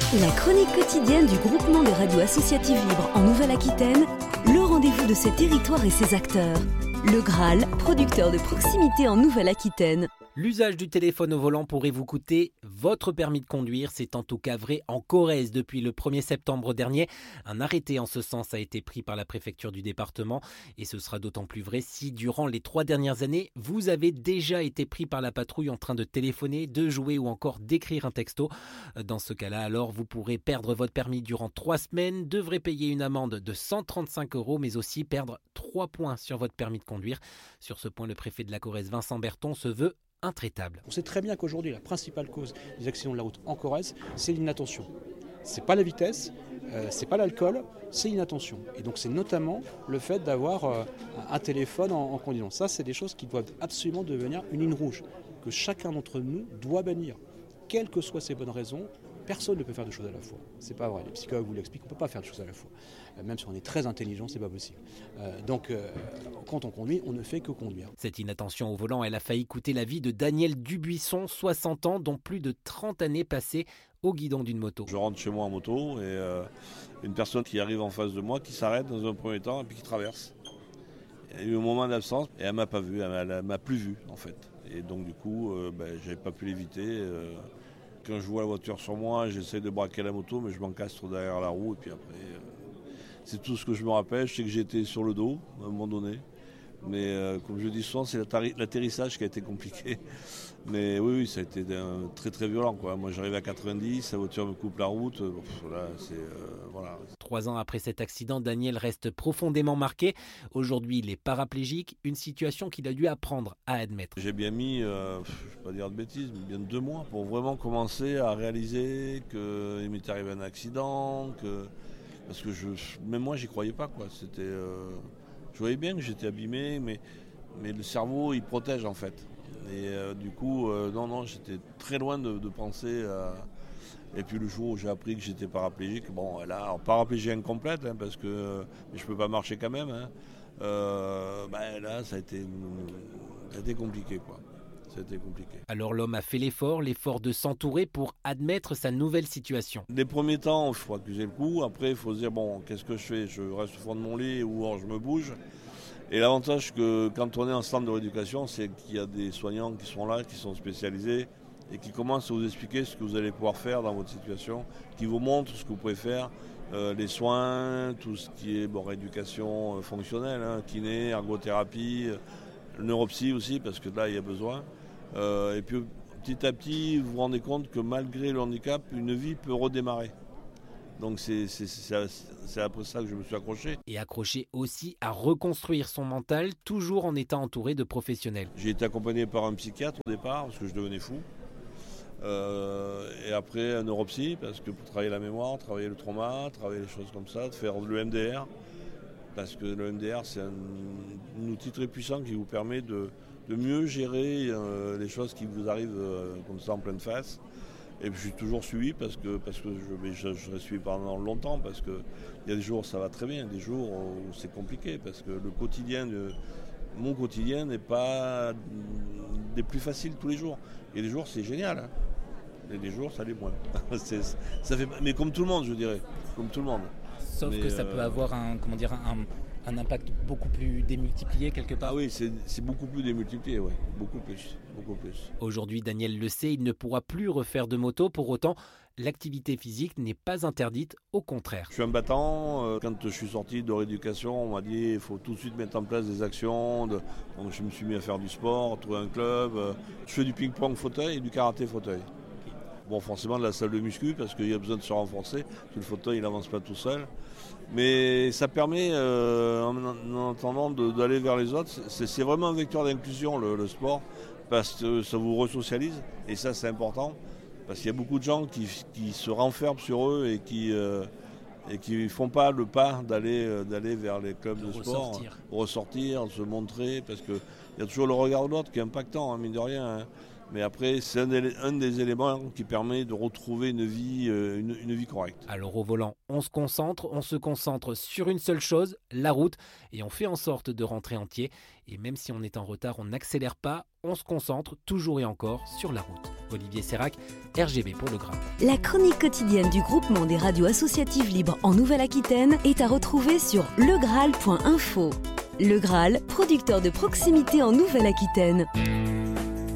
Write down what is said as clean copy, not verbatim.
La chronique quotidienne du groupement de radio associative libre en Nouvelle-Aquitaine, le rendez-vous de ses territoires et ses acteurs. Le Graal, producteur de proximité en Nouvelle-Aquitaine. L'usage du téléphone au volant pourrait vous coûter votre permis de conduire. C'est en tout cas vrai en Corrèze depuis le 1er septembre dernier. Un arrêté en ce sens a été pris par la préfecture du département. Et ce sera d'autant plus vrai si, durant les 3 dernières années, vous avez déjà été pris par la patrouille en train de téléphoner, de jouer ou encore d'écrire un texto. Dans ce cas-là, alors, vous pourrez perdre votre permis durant 3 semaines, devrez payer une amende de 135 €, mais aussi perdre 3 points sur votre permis de conduire. Sur ce point, le préfet de la Corrèze, Vincent Berton, se veut intraitable. On sait très bien qu'aujourd'hui, la principale cause des accidents de la route en Corrèze, c'est l'inattention. C'est pas la vitesse, c'est pas l'alcool, c'est l'inattention. Et donc c'est notamment le fait d'avoir un téléphone en conduisant. Ça, c'est des choses qui doivent absolument devenir une ligne rouge, que chacun d'entre nous doit bannir. Quelles que soient ses bonnes raisons, personne ne peut faire deux choses à la fois. C'est pas vrai. Les psychologues vous l'expliquent, on ne peut pas faire deux choses à la fois. Même si on est très intelligent, c'est pas possible. Donc, quand on conduit, on ne fait que conduire. Cette inattention au volant, elle a failli coûter la vie de Daniel Dubuisson, 60 ans, dont plus de 30 années passées au guidon d'une moto. Je rentre chez moi en moto et une personne qui arrive en face de moi, qui s'arrête dans un premier temps et puis qui traverse. Il y a eu un moment d'absence et elle m'a pas vu, elle m'a plus vu en fait. Et donc du coup, j'avais pas pu l'éviter. Quand je vois la voiture sur moi, j'essaie de braquer la moto, mais je m'encastre derrière la roue. Et puis après, c'est tout ce que je me rappelle. Je sais que j'étais sur le dos à un moment donné. Mais comme je dis souvent, c'est l'atterrissage qui a été compliqué. Mais oui, ça a été très très violent, quoi. Moi j'arrive à 90, la voiture me coupe la route. Là, voilà. 3 ans après cet accident, Daniel reste profondément marqué. Aujourd'hui, il est paraplégique, une situation qu'il a dû apprendre à admettre. J'ai bien mis, je ne vais pas dire de bêtises, mais bien 2 mois pour vraiment commencer à réaliser qu'il m'était arrivé un accident. Parce que même moi, j'y croyais pas, quoi. Je voyais bien que j'étais abîmé, mais le cerveau, il protège en fait. Et du coup, non, j'étais très loin de penser à... Et puis le jour où j'ai appris que j'étais paraplégique, bon, là, paraplégie incomplète, parce que mais je peux pas marcher quand même. Là, ça a été compliqué, quoi. C'était compliqué. Alors l'homme a fait l'effort de s'entourer pour admettre sa nouvelle situation. Les premiers temps, il faut accuser le coup. Après, il faut se dire, bon, qu'est-ce que je fais ? Je reste au fond de mon lit ou alors je me bouge. Et l'avantage que quand on est en centre de rééducation, c'est qu'il y a des soignants qui sont là, qui sont spécialisés et qui commencent à vous expliquer ce que vous allez pouvoir faire dans votre situation, qui vous montrent ce que vous pouvez faire, les soins, tout ce qui est rééducation fonctionnelle, kiné, ergothérapie, neuropsy aussi, parce que là, il y a besoin. Et puis petit à petit, vous vous rendez compte que malgré le handicap, une vie peut redémarrer. Donc c'est après ça que je me suis accroché. Et accroché aussi à reconstruire son mental, toujours en étant entouré de professionnels. J'ai été accompagné par un psychiatre au départ, parce que je devenais fou. Et après un neuropsy, parce que pour travailler la mémoire, travailler le trauma, travailler les choses comme ça, de faire le MDR. Parce que le MDR, c'est un outil très puissant qui vous permet de mieux gérer les choses qui vous arrivent comme ça en pleine face. Et puis je suis toujours suivi parce que je reste suivi pendant longtemps, parce qu'il y a des jours où ça va très bien, des jours où c'est compliqué, parce que mon quotidien n'est pas des plus faciles tous les jours. Il y a des jours c'est génial, et des jours ça l'est moins. Mais comme tout le monde, je dirais, comme tout le monde. Sauf que ça peut avoir un impact beaucoup plus démultiplié quelque part. Ah oui, c'est beaucoup plus démultiplié, ouais. Beaucoup plus. Aujourd'hui, Daniel le sait, il ne pourra plus refaire de moto. Pour autant, l'activité physique n'est pas interdite, au contraire. Je suis un battant. Quand je suis sorti de rééducation, on m'a dit qu'il faut tout de suite mettre en place des actions. Donc je me suis mis à faire du sport, trouver un club. Je fais du ping-pong fauteuil et du karaté fauteuil. Bon, forcément de la salle de muscu, parce qu'il y a besoin de se renforcer, parce que le fauteuil il n'avance pas tout seul. Mais ça permet, en attendant, d'aller vers les autres. C'est vraiment un vecteur d'inclusion, le sport, parce que ça vous resocialise, et ça c'est important, parce qu'il y a beaucoup de gens qui se renferment sur eux et qui ne font pas le pas d'aller vers les clubs de sport, ressortir, se montrer, parce qu'il y a toujours le regard de l'autre qui est impactant, mine de rien. Mais après, c'est un des éléments qui permet de retrouver une vie correcte. Alors au volant, on se concentre sur une seule chose, la route, et on fait en sorte de rentrer entier. Et même si on est en retard, on n'accélère pas, on se concentre toujours et encore sur la route. Olivier Sérac, RGB pour le Graal. La chronique quotidienne du groupement des radios associatives libres en Nouvelle-Aquitaine est à retrouver sur legraal.info. Le Graal, producteur de proximité en Nouvelle-Aquitaine.